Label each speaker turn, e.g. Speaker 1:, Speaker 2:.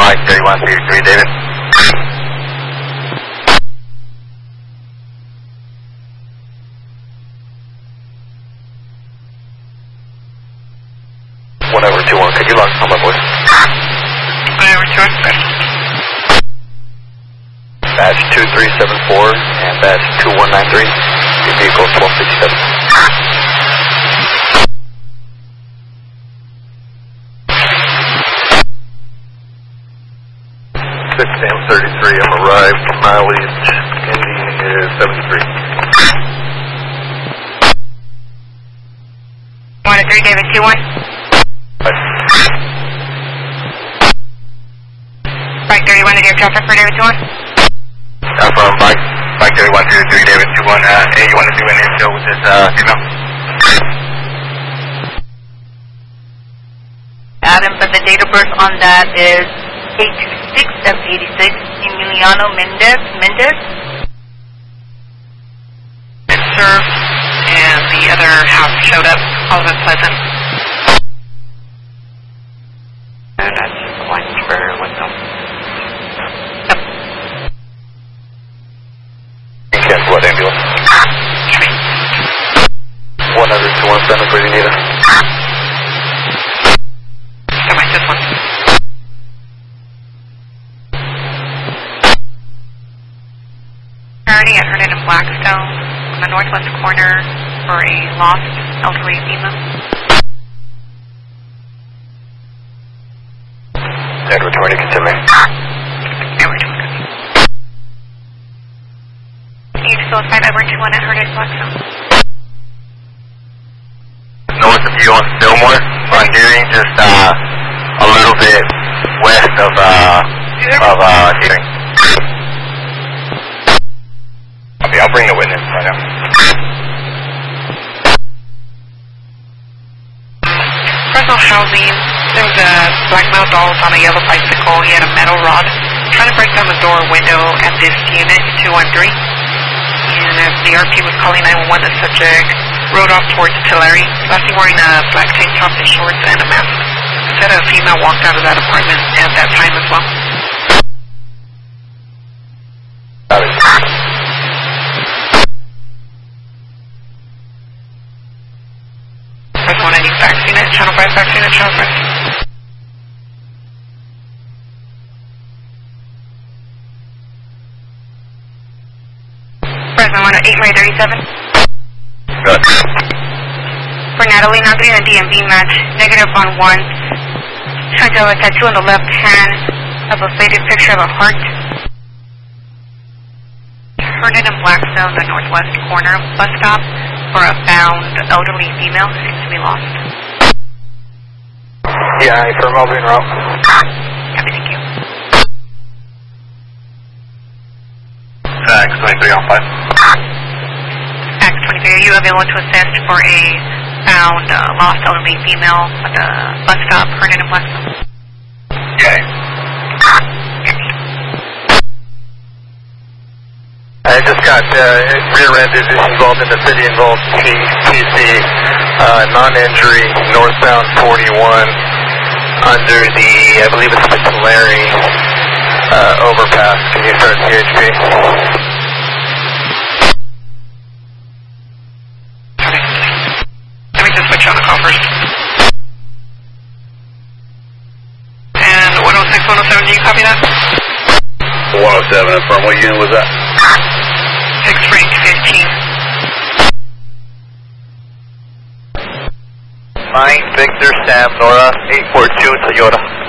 Speaker 1: Mike 3133, David. Whatever, 2-1, could you lock on my voice?
Speaker 2: Whatever, 2-1.
Speaker 1: Badge 2374 and badge 2193, your vehicle 1257. 6:33, I'm arrived, mileage ending is 73.
Speaker 2: 1-3, David, 2-1. Bike 31 to air traffic for David 2-1.
Speaker 1: From Bike 3123, David 2-1, hey, you want to do an infill with this female?
Speaker 2: Adam, but the date of birth on that is 826-86, Emiliano Mendez. It served, and the other half showed up, all of it Pleasant. And that's one for Windsor. Yep.
Speaker 1: Cancel that ambulance.
Speaker 2: Okay.
Speaker 1: 100-1 Santa Cruz, Unita.
Speaker 2: Come on, just one. Priority at Herndon and Blackstone on the northwest corner for a lost elderly female.
Speaker 1: Edward 20, continue.
Speaker 2: Edward 20. Can you still assign Edward 21 at Herndon and Blackstone?
Speaker 1: North of you on Fillmore, on Deering, just a little bit west of Deering. Okay, I'll bring the witness right now.
Speaker 2: Personal housing, there was a black male adult on a yellow bicycle. He had a metal rod trying to break down the door window at this unit, 213. And as the RP was calling 911, the subject rode off towards Tulare, lastly wearing a black tank top and shorts and a mask. Said a female walked out of that apartment at that time as well.
Speaker 1: Got it.
Speaker 2: Press 1 any fax unit, channel 5 fax unit, channel 5. Press 1 at 8-37.
Speaker 1: Good.
Speaker 2: For Natalie, not getting a DMV match, negative on 1. Turns out a tattoo on the left hand of a faded picture of a heart. Herndon and Blackstone, the northwest corner bus stop for a found elderly female who seems to be lost.
Speaker 1: Yeah, for moving route.
Speaker 2: Happy, thank you.
Speaker 1: Fax 23 on 5.
Speaker 2: Fax 23, are you available to assist for a found lost elderly female at the bus stop, Herndon and Blackstone?
Speaker 1: Okay. I just got rear-ended, involved in the city-involved PC, non-injury, northbound 41, under the, I believe it's the Tulare overpass. Can you start CHP?
Speaker 2: Let me just switch on the call first. And 106, 107, do you copy that?
Speaker 1: 107, from what unit was that?
Speaker 2: 6 range 15.
Speaker 1: 9 Victor Sam Nora 842 Toyota.